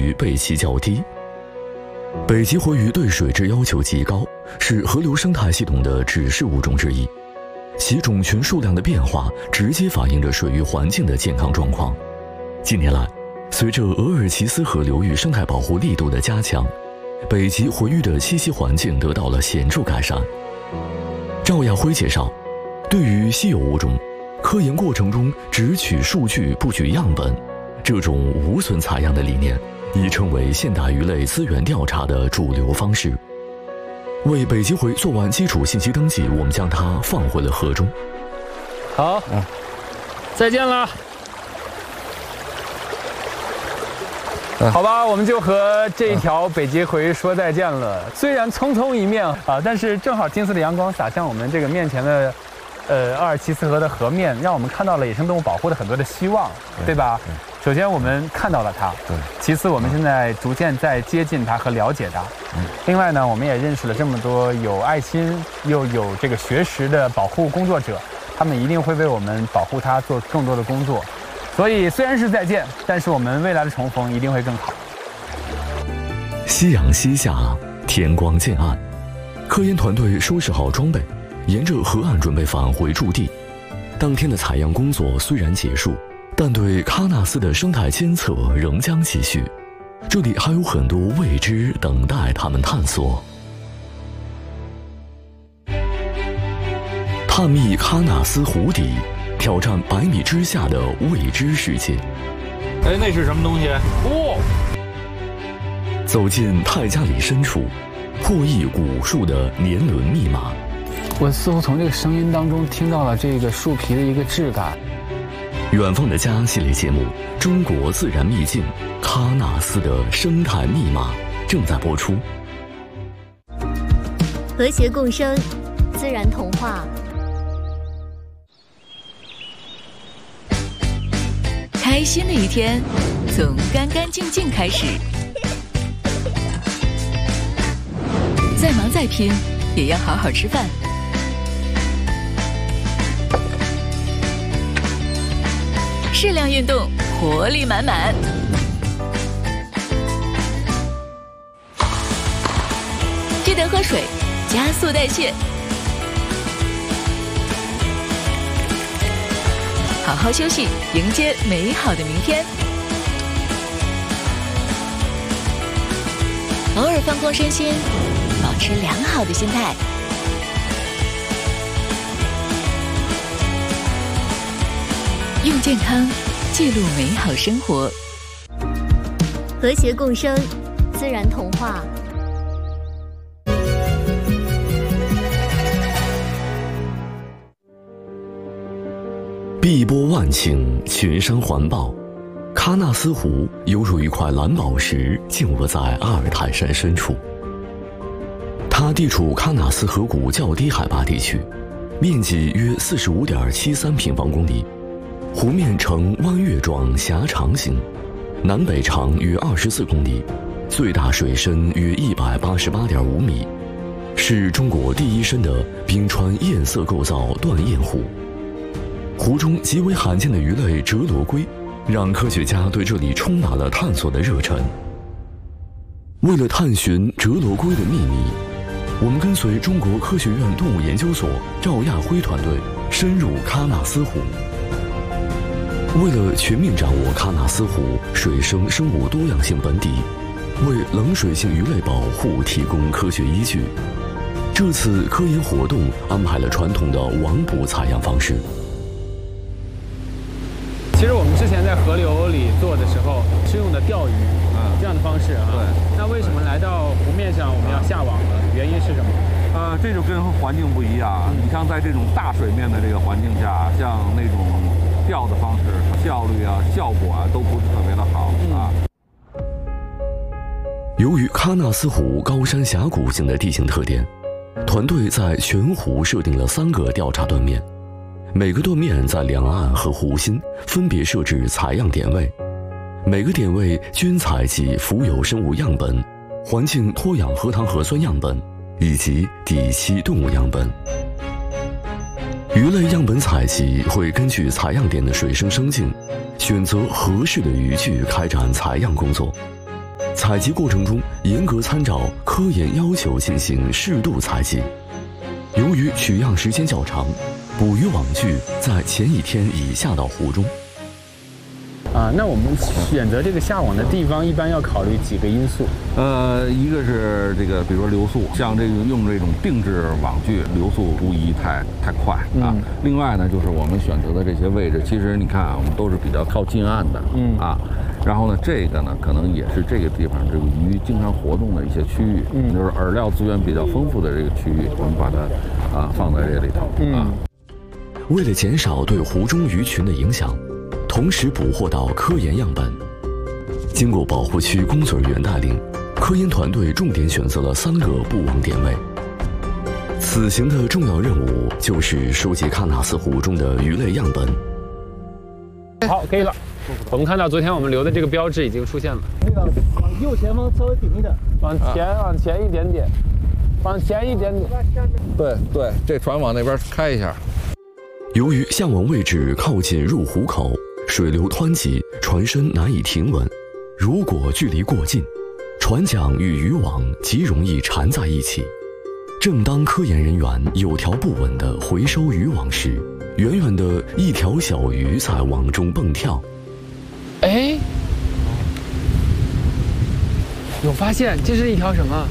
与背鳍较低。北极回鱼对水质要求极高，是河流生态系统的指示物种之一，其种群数量的变化直接反映着水域环境的健康状况。近年来，随着额尔齐斯河流域生态保护力度的加强，北极回鱼的栖息环境得到了显著改善。赵亚辉介绍，对于稀有物种，科研过程中只取数据不取样本，这种无损采样的理念已成为现代鱼类资源调查的主流方式。为北极回做完基础信息登记，我们将它放回了河中。 好，再见了。好吧，我们就和这一条北极回说再见了。虽然匆匆一面啊，但是正好金色的阳光洒向我们这个面前的，鄂尔齐斯河的河面，让我们看到了野生动物保护的很多的希望，对吧？首先我们看到了它，其次我们现在逐渐在接近它和了解它。另外呢，我们也认识了这么多有爱心又有这个学识的保护工作者，他们一定会为我们保护它做更多的工作。所以虽然是再见，但是我们未来的重逢一定会更好。 夕阳西下，天光渐暗，科研团队收拾好装备，沿着河岸准备返回驻地。当天的采样工作虽然结束，但对喀纳斯的生态监测仍将继续，这里还有很多未知等待他们探索。探秘喀纳斯湖底，挑战100米之下的未知世界。 哎，那是什么东西？ 哦， 走进泰加里深处，破译古树的年轮密码。 我似乎从这个声音当中听到了这个树皮的一个质感。 远方的家系列节目《中国自然秘境：喀纳斯的生态密码》正在播出。 和谐共生，自然童话。 开心的一天，从干干净净开始。再忙再拼，也要好好吃饭。适量运动，活力满满。记得喝水，加速代谢。好好休息，迎接美好的明天。偶尔放空身心，保持良好的心态。用健康记录美好生活。 和谐共生，自然童话。 碧波万顷，群山环抱，喀纳斯湖犹如一块蓝宝石静卧在阿尔泰山深处。它地处喀纳斯河谷较低海拔地区，面积约45.73平方公里，湖面呈弯月状狭长形，南北长约24公里，最大水深约188.5米，是中国第一深的冰川堰塞构造断堰湖。湖中极为罕见的鱼类折罗龟，让科学家对这里充满了探索的热忱。为了探寻折罗龟的秘密，我们跟随中国科学院动物研究所赵亚辉团队深入喀纳斯湖。为了全面掌握喀纳斯湖水生生物多样性本底，为冷水性鱼类保护提供科学依据，这次科研活动安排了传统的网捕采样方式。 其实我们之前在河流里做的时候是用的钓鱼这样的方式啊。 对。 那为什么来到湖面上我们要下网呢？原因是什么？ 这就跟环境不一样。你像在这种大水面的这个环境下，像那种钓的方式，效率啊、效果啊都不是特别的好啊。 由于喀纳斯湖高山峡谷型的地形特点，团队在全湖设定了3个调查断面。每个断面在两岸和湖心分别设置采样点位，每个点位均采集浮游生物样本、环境脱氧核糖核酸样本以及底栖动物样本。鱼类样本采集会根据采样点的水生生境，选择合适的渔具开展采样工作。 采集过程中严格参照科研要求进行适度采集。由于取样时间较长，捕鱼网具在前一天已下到湖中。 那我们选择这个下网的地方，一般要考虑几个因素。 一个是这个，比如说流速，像这个用这种定制网具，流速不宜太快啊。另外呢，就是我们选择的这些位置，其实你看啊，我们都是比较靠近岸的，然后呢，这个呢，可能也是这个地方这个鱼经常活动的一些区域，就是饵料资源比较丰富的这个区域，我们把它放在这里头啊。 为了减少对湖中鱼群的影响，同时捕获到科研样本。经过保护区工作人员带领，科研团队重点选择了3个布网点位。此行的重要任务就是收集喀纳斯湖中的鱼类样本。 好，可以了。我们看到昨天我们留的这个标志已经出现了。 那个往右前方稍微顶一点， 往前一点点，往前一点点。 对，这船往那边开一下。 由于下网位置靠近入湖口，水流湍急，船身难以停稳。如果距离过近，船桨与渔网极容易缠在一起。正当科研人员有条不紊地回收渔网时，远远的一条小鱼在网中蹦跳。 哎，有发现，这是一条什么？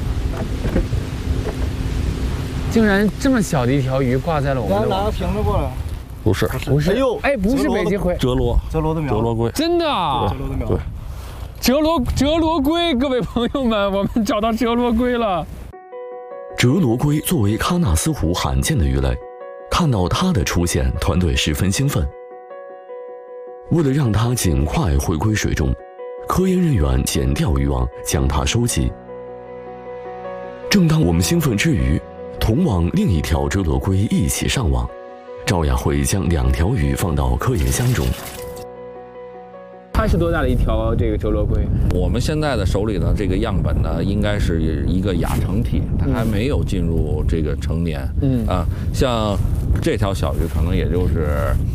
竟然这么小的一条鱼挂在了我们的网上。 拿瓶子过来。 不是， 哎，不是北极龟， 折罗的苗， 折罗龟， 真的啊？ 折罗的苗， 对， 折罗龟，各位朋友们，我们找到折罗龟了。 折罗龟作为喀纳斯湖罕见的鱼类，看到它的出现，团队十分兴奋。为了让它尽快回归水中，科研人员剪掉渔网，将它收集。正当我们兴奋之余，同网另一条折罗龟一起上网。赵亚辉将2条鱼放到科研箱中。 它是多大的一条这个折罗龟？ 我们现在的手里的这个样本呢，应该是一个亚成体，它还没有进入这个成年。像这条小鱼可能也就是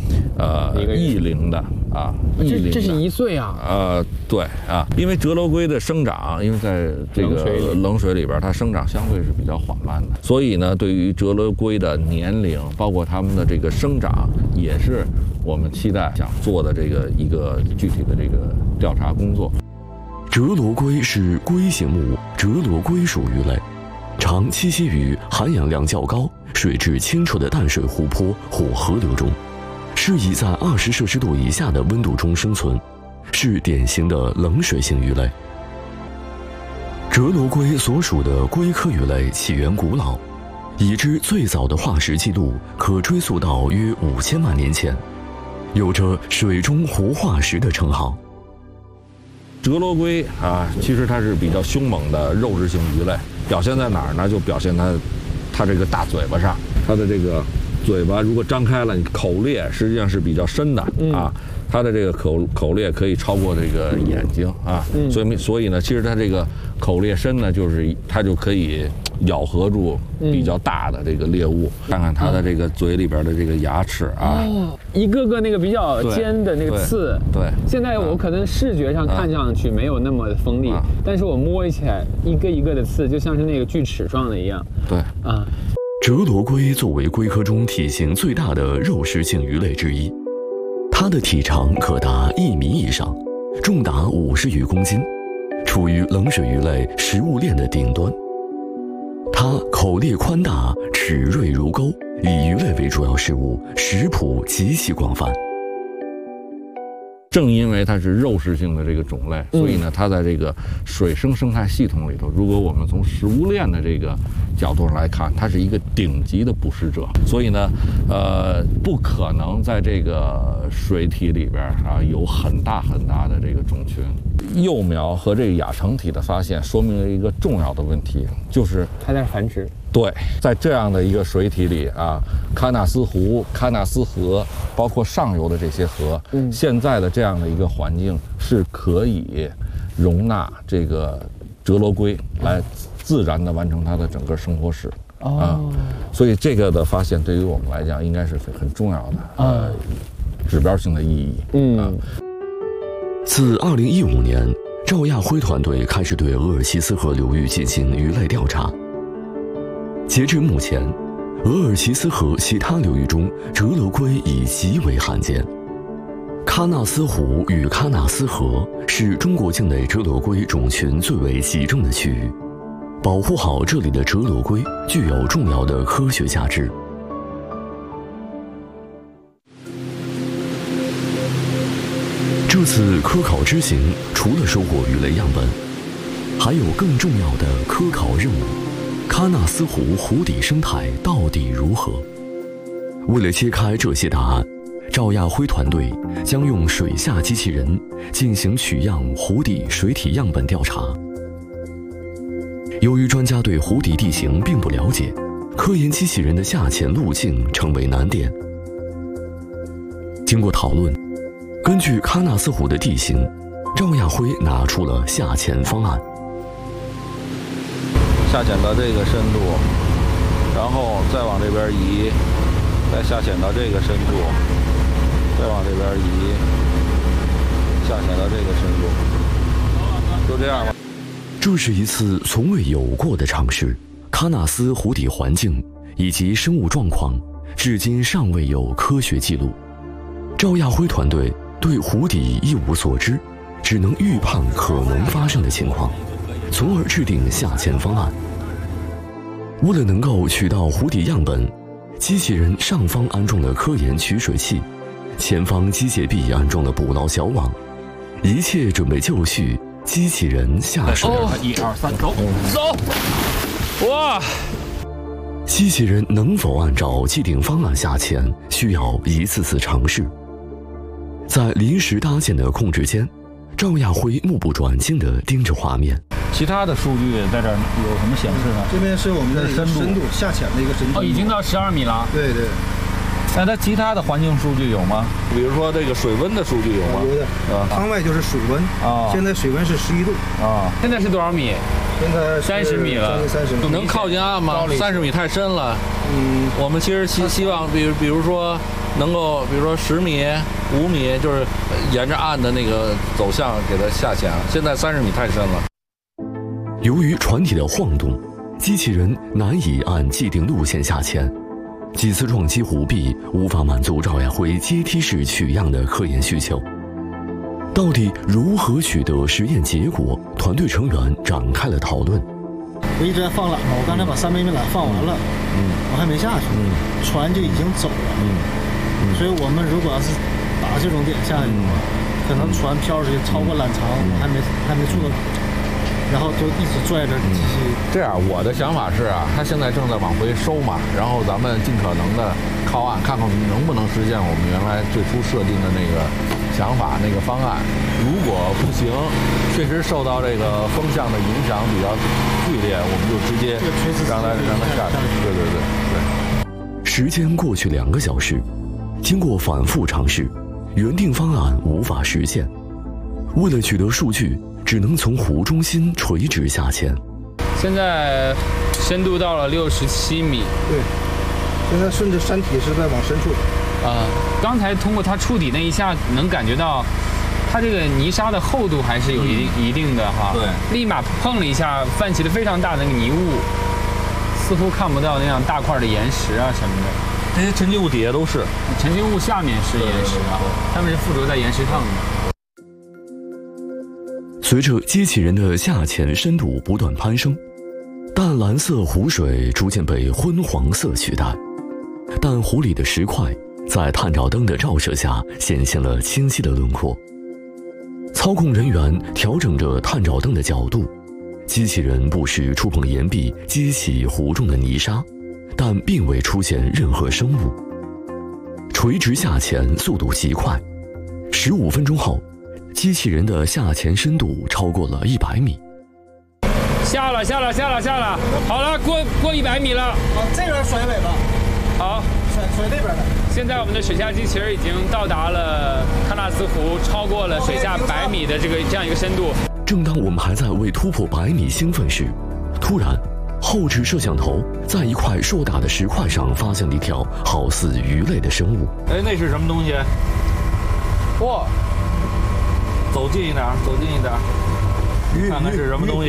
1龄的啊，1龄的。 这是1岁啊？ 对啊，因为折罗龟的生长，因为在这个冷水里边，它生长相对是比较缓慢的，所以呢，对于折罗龟的年龄，包括它们的这个生长，也是我们期待想做的一个具体的这个调查工作。 折罗龟是龟形目折罗龟属鱼类，常栖息于含氧量较高、水质清澈的淡水湖泊或河流中，适宜在20摄氏度以下的温度中生存，是典型的冷水性鱼类。折罗龟所属的龟科鱼类起源古老，已知最早的化石记录可追溯到约5000万年前，有着水中活化石的称号。 折罗龟啊，其实它是比较凶猛的肉食性鱼类，表现在哪儿呢？就表现它这个大嘴巴上，它的这个嘴巴如果张开了，口裂实际上是比较深的啊。它的这个口裂可以超过这个眼睛啊，所以呢，其实它这个口裂深呢，就是它就可以咬合住比较大的这个猎物。看看它的这个嘴里边的这个牙齿啊， 一个个那个比较尖的那个刺。对，现在我可能视觉上看上去没有那么锋利，但是我摸起来一个一个的刺，就像是那个锯齿状的一样。 对啊， 折罗龟作为龟科中体型最大的肉食性鱼类之一。它的体长可达1米以上，重达50余公斤，处于冷水鱼类食物链的顶端。它口裂宽大，齿锐如钩，以鱼类为主要食物，食谱极其广泛。 正因为它是肉食性的这个种类，所以呢，它在这个水生生态系统里头，如果我们从食物链的这个角度上来看，它是一个顶级的捕食者，所以呢，不可能在这个水体里边啊有很大的这个种群。幼苗和这个亚成体的发现，说明了一个重要的问题，就是它在繁殖。 对，在这样的一个水体里啊，喀纳斯湖、喀纳斯河，包括上游的这些河，现在的这样的一个环境是可以容纳这个折罗龟来自然的完成它的整个生活史所以这个的发现对于我们来讲应该是很重要的指标性的意义。 自2015年赵亚辉团队开始对额尔齐斯河流域进行鱼类调查。截至目前，额尔齐斯河其他流域中折罗龟已极为罕见。喀纳斯湖与喀纳斯河是中国境内折罗龟种群最为集中的区域，保护好这里的折罗龟具有重要的科学价值。这次科考之行除了收获鱼类样本，还有更重要的科考任务：喀纳斯湖湖底生态到底如何？为了揭开这些答案，赵亚辉团队将用水下机器人进行取样湖底水体样本调查。由于专家对湖底地形并不了解，科研机器人的下潜路径成为难点。经过讨论，根据喀纳斯湖的地形，赵亚辉拿出了下潜方案。 下潜到这个深度，然后再往这边移，再下潜到这个深度，再往这边移，下潜到这个深度，就这样吧。 这是一次从未有过的尝试，喀纳斯湖底环境以及生物状况，至今尚未有科学记录。赵亚辉团队对湖底一无所知，只能预判可能发生的情况，从而制定下潜方案。为了能够取到湖底样本，机器人上方安装了科研取水器，前方机械臂安装了捕捞小网，一切准备就绪，机器人下水。 1、2、3，走！哇！ 机器人能否按照既定方案下潜，需要一次次尝试。在临时搭建的控制间，赵亚辉目不转睛地盯着画面。 其他的数据在这儿有什么显示呢？ 这边是我们的深度下潜的一个深度。 哦，已经到12米了。 对对。 那它其他的环境数据有吗？ 比如说这个水温的数据有吗？ 有的。舱外就是水温啊，现在水温是11度啊。现在是多少米？ 现在 30米了。 30米。 能靠近岸吗？30米太深了。我们其实希望，比如说能够，比如说10米、5米，就是沿着岸的那个走向给它下潜。现在30米太深了。 由于船体的晃动，机器人难以按既定路线下潜，几次撞击湖壁，无法满足赵亚辉阶梯式取样的科研需求。到底如何取得实验结果？团队成员展开了讨论。 我一直在放缆嘛，我刚才把300米缆放完了，我还没下去，船就已经走了，所以我们如果要是打这种点下去的话，可能船飘出去超过缆长，还没做，然后就一直拽着机器。 这样，我的想法是啊，他现在正在往回收嘛，然后咱们尽可能的靠岸，看看能不能实现我们原来最初设定的那个想法、那个方案。如果不行，确实受到这个风向的影响比较剧烈，我们就直接让它下去。对。 时间过去2个小时，经过反复尝试，原定方案无法实现。为了取得数据，只能从湖中心垂直下潜。 现在深度到了67米。 对，现在顺着山体是在往深处。 刚才通过它触底那一下，能感觉到它这个泥沙的厚度还是有一定的哈。 对。 立马碰了一下，泛起了非常大的那个泥雾，似乎看不到那样大块的岩石啊什么的。 这些沉积物底下都是。 沉积物下面是岩石啊，它们是附着在岩石上的。 随着机器人的下潜深度不断攀升，淡蓝色湖水逐渐被昏黄色取代，但湖里的石块在探照灯的照射下显现了清晰的轮廓。操控人员调整着探照灯的角度，机器人不时触碰岩壁，激起湖中的泥沙，但并未出现任何生物。垂直下潜速度极快，15分钟后，机器人的下潜深度超过了100米。 下了，好了，过100米了。 往这边甩尾巴。 好， 甩这边的。 现在我们的水下机器人已经到达了喀纳斯湖，超过了水下100米的这样一个深度。 正当我们还在为突破100米兴奋时，突然，后置摄像头在一块硕大的石块上发现了一条好似鱼类的生物。 哎，那是什么东西？哇！走近一点。 看看是什么东西。